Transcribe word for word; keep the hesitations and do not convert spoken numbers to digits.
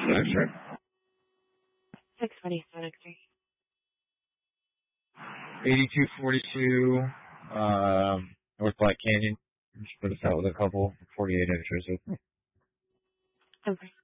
X-ray. six forty-seven X-ray. eighty-two forty-two, um, North Black Canyon. Just put us out with a couple, forty-eight extras. Okay.